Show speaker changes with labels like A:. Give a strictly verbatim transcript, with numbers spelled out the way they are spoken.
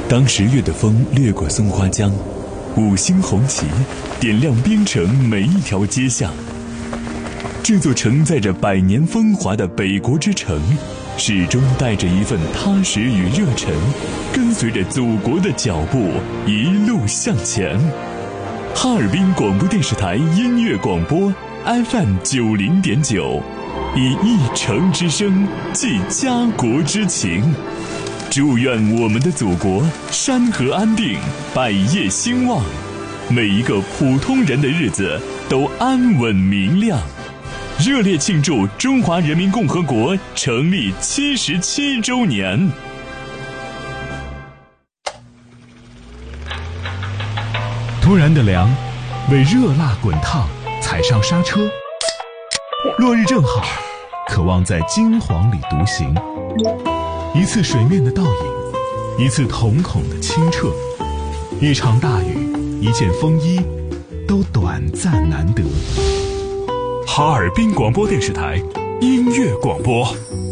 A: 当十月的风掠过松花江，五星红旗点亮边城每一条街巷。这座承载着百年风华的北国之城，始终带着一份踏实与热忱，跟随着祖国的脚步一路向前。哈尔滨广播电视台音乐广播 F M 九零点九，以一城之声寄家国之情。祝愿我们的祖国山河安定，百业兴旺，每一个普通人的日子都安稳明亮。热烈庆祝中华人民共和国成立七十七周年。
B: 突然的凉，为热辣滚烫踩上刹车。落日正好，渴望在金黄里独行。一次水面的倒影，一次瞳孔的清澈，一场大雨，一件风衣，都短暂难得。
A: 哈尔滨广播电视台音乐广播